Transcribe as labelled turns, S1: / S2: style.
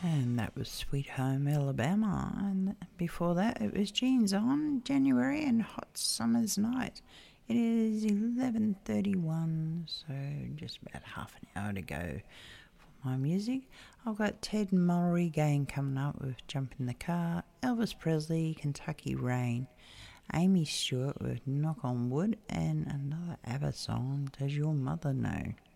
S1: And that was Sweet Home Alabama. And before that, it was Jeans on January and Hot Summer's Night. It is 11:31, so just about half an hour to go for my music. I've got Ted Mulry Gang coming up with Jump in the Car, Elvis Presley, Kentucky Rain, Amy Stewart with Knock on Wood, and another ABBA song, Does Your Mother Know?